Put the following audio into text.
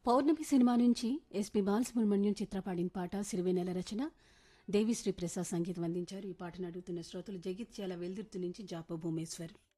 పౌర్ణమి cinema నుంచి SP Balasubrahmanyam చిత్ర పాడిన పాట సిరివెన్నెల రచన దేవిశ్రీ ప్రసాద్ సంగీతం అందించారు. ఈ పాటను అడుగుతున్న శ్రోతలు జగిత్యాల వెల్దుర్తి నుంచి జాప భూమేశ్వర్.